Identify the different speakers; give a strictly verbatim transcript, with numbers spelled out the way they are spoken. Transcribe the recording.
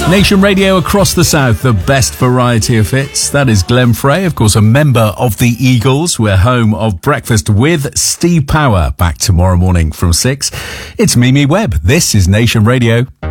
Speaker 1: Nation Radio across the south, the best variety of hits. That is Glenn Frey, of course, a member of the Eagles. We're home of Breakfast with Steve Power. Back tomorrow morning from six. It's Mimi Webb. This is Nation Radio.